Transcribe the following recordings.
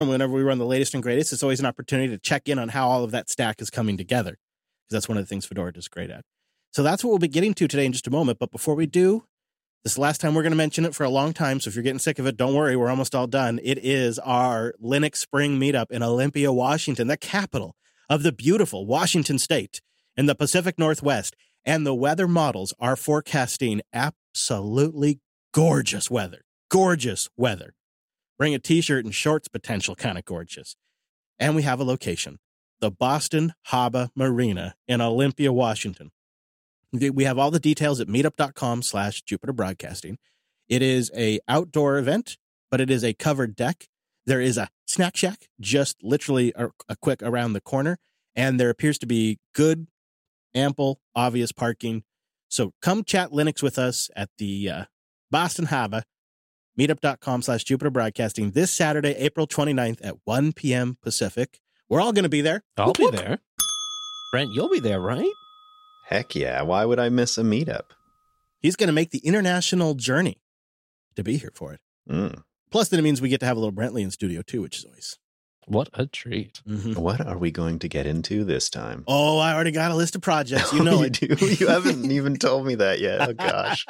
whenever we run the latest and greatest, it's always an opportunity to check in on how all of that stack is coming together, because that's one of the things Fedora does great at. So that's what we'll be getting to today in just a moment. But before we do, this is the last time we're going to mention it for a long time. So if you're getting sick of it, don't worry. We're almost all done. It is our Linux Spring Meetup in Olympia, Washington, the capital of the beautiful Washington State in the Pacific Northwest. And the weather models are forecasting absolutely gorgeous weather. Gorgeous weather. Bring a t-shirt and shorts potential kind of gorgeous. And we have a location, the Boston Harbor Marina in Olympia, Washington. We have all the details at meetup.com/Jupiter Broadcasting. It is a outdoor event, but it is a covered deck. There is a snack shack just literally a quick around the corner. And there appears to be good, ample, obvious parking. So come chat Linux with us at the Boston Harbor, meetup.com/Jupiter Broadcasting this Saturday, April 29th at 1 p.m. Pacific. We're all going to be there. I'll be there. Brent, you'll be there, right? Heck yeah. Why would I miss a meetup? He's going to make the international journey to be here for it. Plus, then it means we get to have a little Brentley in studio, too, which is always... What a treat. Mm-hmm. What are we going to get into this time? Oh, I already got a list of projects. You know you do. You haven't even told me that yet. Oh, gosh.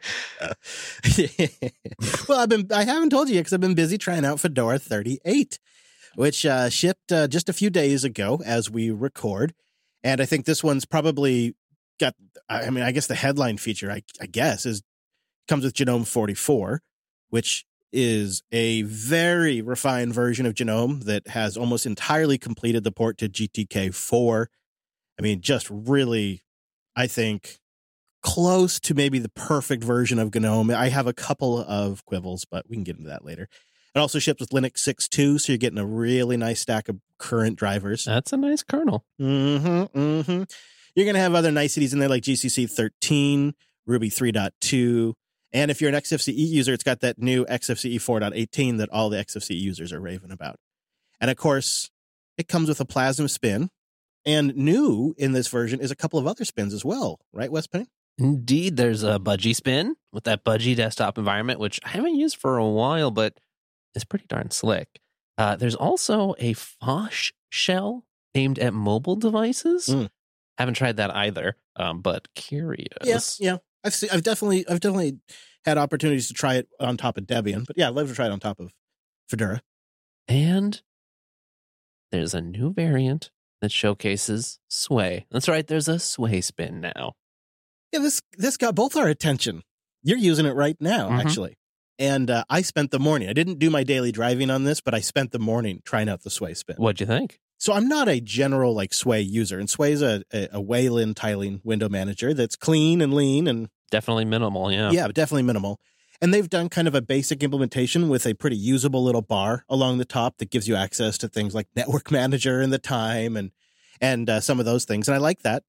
Well, I haven't told you yet because I've been busy trying out Fedora 38, which shipped just a few days ago as we record. And I think this one's probably got, I guess the headline feature, I guess, comes with GNOME 44, which is a very refined version of GNOME that has almost entirely completed the port to GTK4. I mean, just really, I think, close to maybe the perfect version of GNOME. I have a couple of quibbles, but we can get into that later. It also ships with Linux 6.2, so you're getting a really nice stack of current drivers. That's a nice kernel. Mm-hmm, mm-hmm. You're going to have other niceties in there like GCC 13, Ruby 3.2, and if you're an XFCE user, it's got that new XFCE 4.18 that all the XFCE users are raving about. And of course, it comes with a Plasma spin. And new in this version is a couple of other spins as well. Right, Wes Payne? Indeed, there's a Budgie spin with that Budgie desktop environment, which I haven't used for a while, but is pretty darn slick. There's also a Phosh shell aimed at mobile devices. Haven't tried that either, but curious. Yeah. I've definitely had opportunities to try it on top of Debian, but yeah, I'd love to try it on top of Fedora. And there's a new variant that showcases Sway. That's right, there's a Sway spin now. Yeah, this got both our attention. You're using it right now, actually. And I spent the morning. I didn't do my daily driving on this, but I spent the morning trying out the Sway spin. What'd you think? So I'm not a general Sway user, and Sway is a Wayland tiling window manager that's clean and lean and definitely minimal. Yeah, definitely minimal. And they've done kind of a basic implementation with a pretty usable little bar along the top that gives you access to things like Network Manager and the time and some of those things. And I like that.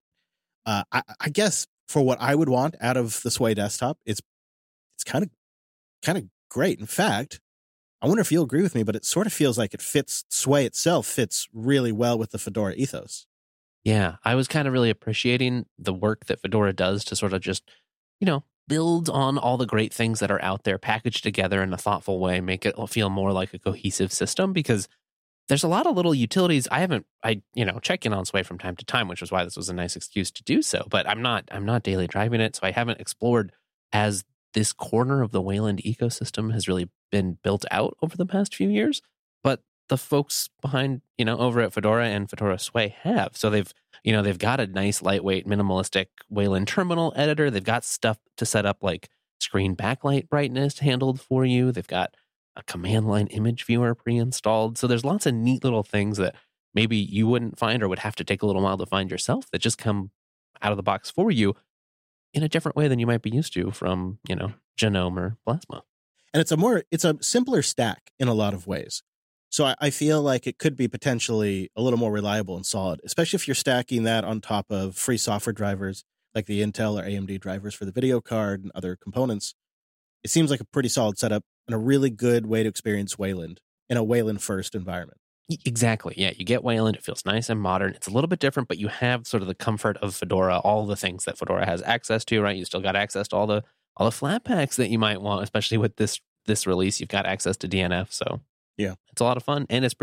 I guess for what I would want out of the Sway desktop, it's kind of great. In fact, I wonder if you'll agree with me, but it sort of feels like Sway itself fits really well with the Fedora ethos. Yeah, I was kind of really appreciating the work that Fedora does to sort of just, build on all the great things that are out there, packaged together in a thoughtful way, make it feel more like a cohesive system, because there's a lot of little utilities. I check in on Sway from time to time, which was why this was a nice excuse to do so, but I'm not daily driving it, so I haven't explored as this corner of the Wayland ecosystem has really been built out over the past few years. But the folks behind, over at Fedora and Fedora Sway have. So they've got a nice, lightweight, minimalistic Wayland terminal editor. They've got stuff to set up like screen backlight brightness handled for you. They've got a command line image viewer pre-installed. So there's lots of neat little things that maybe you wouldn't find or would have to take a little while to find yourself that just come out of the box for you in a different way than you might be used to from, GNOME or Plasma. And it's a simpler stack in a lot of ways. So I feel like it could be potentially a little more reliable and solid, especially if you're stacking that on top of free software drivers like the Intel or AMD drivers for the video card and other components. It seems like a pretty solid setup and a really good way to experience Wayland in a Wayland first environment. Exactly. Yeah, you get Wayland. It feels nice and modern. It's a little bit different, but you have sort of the comfort of Fedora, all the things that Fedora has access to, right? You still got access to all the Flatpaks that you might want, especially with this release. You've got access to DNF, so Yeah. It's a lot of fun, and it's